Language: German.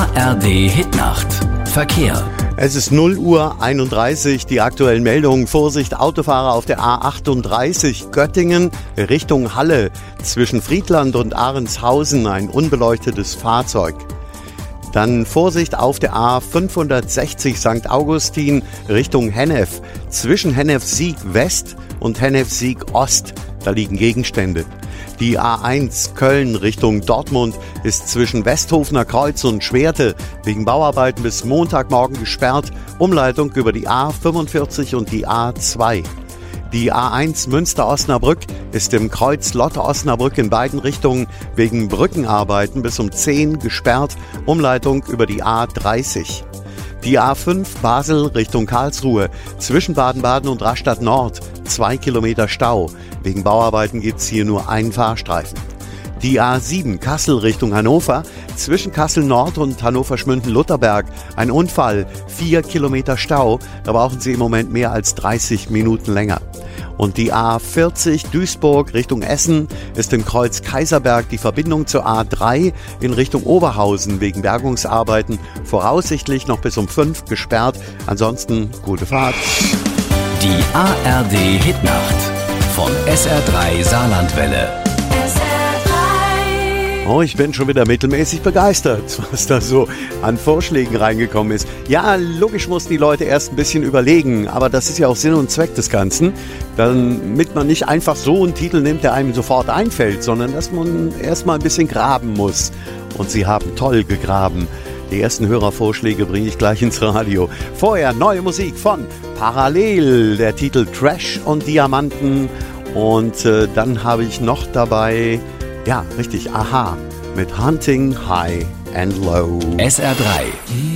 ARD Hitnacht. Verkehr. Es ist 0:31 Uhr, die aktuellen Meldungen. Vorsicht, Autofahrer auf der A38 Göttingen Richtung Halle. Zwischen Friedland und Ahrenshausen ein unbeleuchtetes Fahrzeug. Dann Vorsicht auf der A560 St. Augustin Richtung Hennef. Zwischen Hennef-Sieg West und Hennef-Sieg Ost. Da liegen Gegenstände. Die A1 Köln Richtung Dortmund ist zwischen Westhofener Kreuz und Schwerte wegen Bauarbeiten bis Montagmorgen gesperrt. Umleitung über die A45 und die A2. Die A1 Münster-Osnabrück ist im Kreuz Lotte-Osnabrück in beiden Richtungen wegen Brückenarbeiten bis um 10 gesperrt. Umleitung über die A30. Die A5 Basel Richtung Karlsruhe zwischen Baden-Baden und Rastatt Nord 2 Kilometer Stau. Wegen Bauarbeiten gibt es hier nur einen Fahrstreifen. Die A7 Kassel Richtung Hannover zwischen Kassel Nord und Hannover-Schmünden-Lutherberg ein Unfall, 4 Kilometer Stau. Da brauchen Sie im Moment mehr als 30 Minuten länger. Und die A40 Duisburg Richtung Essen ist im Kreuz Kaiserberg die Verbindung zur A3 in Richtung Oberhausen wegen Bergungsarbeiten voraussichtlich noch bis um 5 gesperrt. Ansonsten gute Fahrt. Die ARD Hitnacht von SR3 Saarlandwelle. Oh, ich bin schon wieder mittelmäßig begeistert, was da so an Vorschlägen reingekommen ist. Ja, logisch mussten die Leute erst ein bisschen überlegen, aber das ist ja auch Sinn und Zweck des Ganzen, damit man nicht einfach so einen Titel nimmt, der einem sofort einfällt, sondern dass man erst mal ein bisschen graben muss. Und sie haben toll gegraben. Die ersten Hörervorschläge bringe ich gleich ins Radio. Vorher neue Musik von Parallel, der Titel Trash und Diamanten. Und dann habe ich noch dabei... Ja, richtig, Aha, mit Hunting High and Low. SR3.